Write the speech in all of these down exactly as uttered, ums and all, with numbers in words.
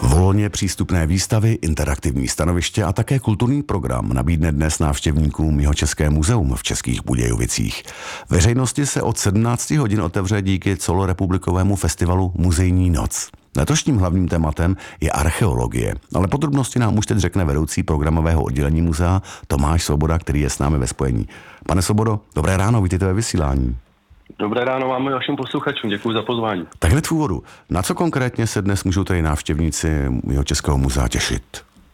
Volně přístupné výstavy, interaktivní stanoviště a také kulturní program nabídne dnes návštěvníkům Jihočeské muzeum v Českých Budějovicích. Veřejnosti se od sedmnácti hodin otevře díky celorepublikovému festivalu Muzejní noc. Letošním hlavním tématem je archeologie, ale podrobnosti nám už teď řekne vedoucí programového oddělení muzea Tomáš Svoboda, který je s námi ve spojení. Pane Svobodo, dobré ráno, vítejte ve vysílání. Dobré ráno vám i vašim posluchačům, děkuji za pozvání. Tak hned v úvodu, na co konkrétně se dnes můžou tady návštěvníci Jihočeského muzea těšit?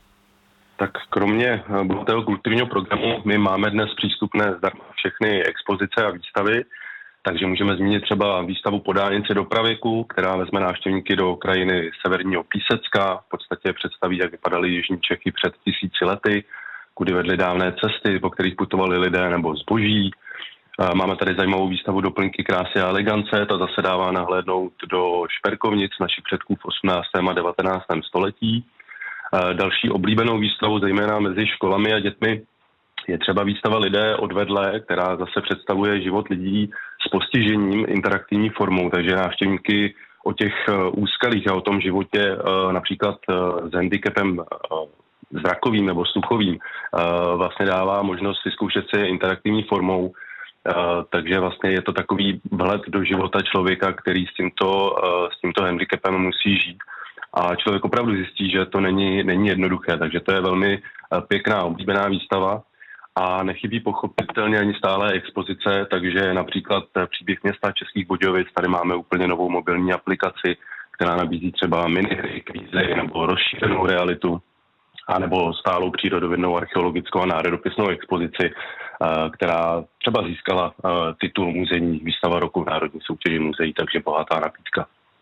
Tak kromě bohatého kulturního programu my máme dnes přístupné zdarma všechny expozice a výstavy, takže můžeme zmínit třeba výstavu Podálnice do pravěku, která vezme návštěvníky do krajiny severního Písecka, v podstatě představí, jak vypadaly jižní Čechy před tisíci lety, kudy vedly dávné cesty, po kterých putovali lidé nebo zboží. Máme tady zajímavou výstavu Doplňky krásy a elegance, ta zase dává nahlédnout do šperkovnic našich předků v osmnáctém a devatenáctém století. Další oblíbenou výstavou, zejména mezi školami a dětmi, je třeba výstava Lidé odvedle, která zase představuje život lidí s postižením interaktivní formou, takže návštěvníky o těch úskalích a o tom životě například s handicapem zrakovým nebo sluchovým vlastně dává možnost vyzkoušet si interaktivní formou. Uh, takže vlastně je to takový vhled do života člověka, který s tímto, uh, s tímto handicapem musí žít. A člověk opravdu zjistí, že to není, není jednoduché, takže to je velmi uh, pěkná, oblíbená výstava a nechybí pochopitelně ani stále expozice, takže například Příběh města Českých Budějovic, tady máme úplně novou mobilní aplikaci, která nabízí třeba minihry, kvízy nebo rozšířenou realitu, a nebo stálou přírodovědnou, archeologickou a národopisnou expozici, která třeba získala titul muzejní výstava roku v Národní soutěži muzeí, takže bohatá nabídka.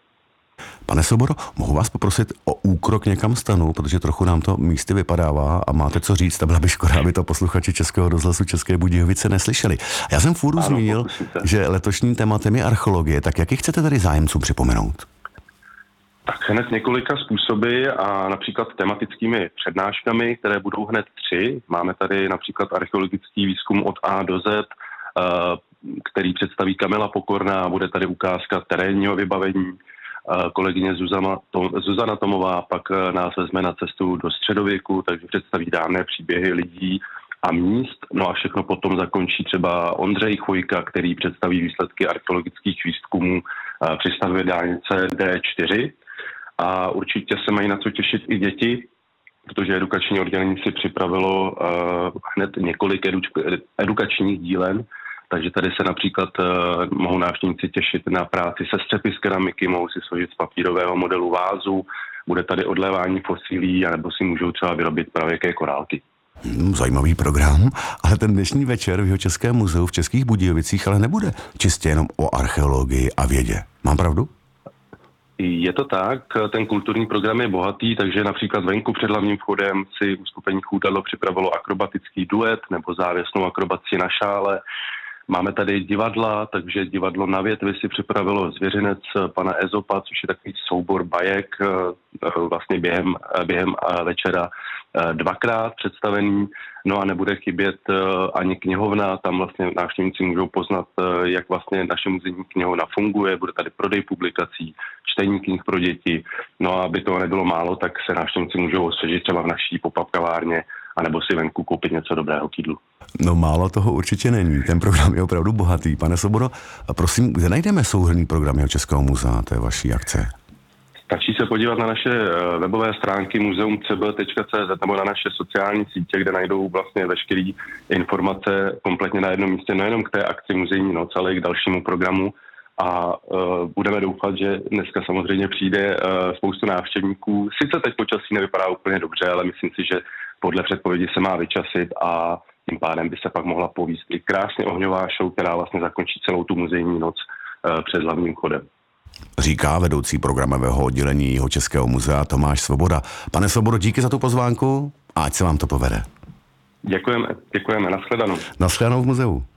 Pane Svobodo, mohu vás poprosit o úkrok někam stanu, protože trochu nám to místy vypadává a máte co říct, a byla by škoda, aby to posluchači Českého rozhlasu České Budějovice neslyšeli. Já jsem v úvodu zmínil, že letošním tématem je archeologie, tak jak ji chcete tady zájemcům připomenout? Tak hned několika způsoby a například tematickými přednáškami, které budou hned tři. Máme tady například archeologický výzkum od A do Z, který představí Kamila Pokorná, bude tady ukázka terénního vybavení. Kolegyně Zuzana, Zuzana Tomová pak nás vezme na cestu do středověku, takže představí dávné příběhy lidí a míst. No a všechno potom zakončí třeba Ondřej Chvojka, který představí výsledky archeologických výzkumů při stavbě dálnice D čtyři. A určitě se mají na co těšit i děti, protože edukační oddělení si připravilo uh, hned několik edu- edukačních dílen, takže tady se například uh, mohou návštěvníci těšit na práci se střepy z keramiky, mohou si složit z papírového modelu vázu, bude tady odlévání fosílí, anebo si můžou třeba vyrobit pravěké korálky. Zajímavý program, ale ten dnešní večer v Jihočeském muzeu v Českých Budějovicích ale nebude čistě jenom o archeologii a vědě. Mám pravdu? Je to tak, ten kulturní program je bohatý, takže například venku před hlavním vchodem si uskupení Choutadlo připravilo akrobatický duet nebo závěsnou akrobaci na šále. Máme tady divadla, takže divadlo Na větvi si připravilo Zvěřinec pana Ezopa, což je takový soubor bajek vlastně během, během večera dvakrát představený. No a nebude chybět ani knihovna, tam vlastně návštěvníci můžou poznat, jak vlastně naše muzejní knihovna funguje, bude tady prodej publikací, čtení knih pro děti. No a aby toho nebylo málo, tak se návštěvníci můžou osvěžit třeba v naší pop-up kavárně, anebo si venku koupit něco dobrého k jídlu. No málo toho určitě není, ten program je opravdu bohatý. Pane Svobodo, prosím, kde najdeme souhrnný program Jihočeského muzea, té vaší akce? Stačí se podívat na naše webové stránky muzeum c b tečka c z nebo na naše sociální sítě, kde najdou vlastně veškeré informace kompletně na jednom místě, nejenom k té akci Muzejní noc, ale i k dalšímu programu. A uh, budeme doufat, že dneska samozřejmě přijde uh, spoustu návštěvníků. Sice teď počasí nevypadá úplně dobře, ale myslím si, že podle předpovědi se má vyčasit a tím pádem by se pak mohla povíst i krásně ohňová show, která vlastně zakončí celou tu muzejní noc uh, před hlavním vchodem. Říká vedoucí programového oddělení Jihočeského muzea Tomáš Svoboda. Pane Svobodo, díky za tu pozvánku a ať se vám to povede. Děkujeme, děkujeme, nashledanou. Nashledanou v muzeu.